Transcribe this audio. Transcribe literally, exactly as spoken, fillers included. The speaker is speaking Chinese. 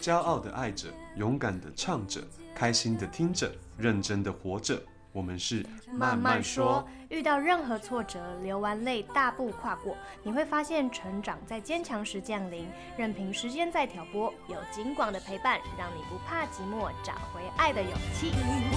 骄傲的爱着，勇敢的唱着，开心的听着，认真的活着。我们是慢慢说，遇到任何挫折，流完泪大步跨过，你会发现成长在坚强时降临，任凭时间再挑拨，有景广的陪伴，让你不怕寂寞，找回爱的勇气。